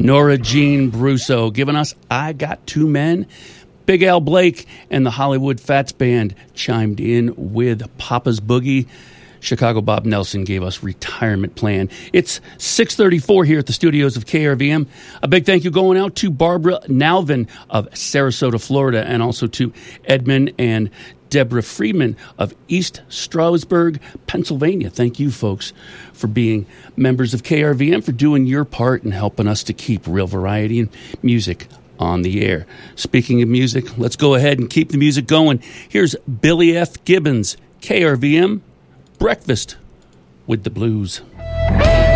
Nora Jean Brusso giving us I Got Two Men. Big Al Blake and the Hollywood Fats Band chimed in with Papa's Boogie. Chicago Bob Nelson gave us Retirement Plan. It's 6:34 here at the studios of KRVM. A big thank you going out to Barbara Nalvin of Sarasota, Florida, and also to Edmund and Deborah Friedman of East Stroudsburg, Pennsylvania. Thank you, folks, for being members of KRVM, for doing your part and helping us to keep real variety and music on the air. Speaking of music, let's go ahead and keep the music going. Here's Billy F. Gibbons, KRVM, Breakfast with the Blues.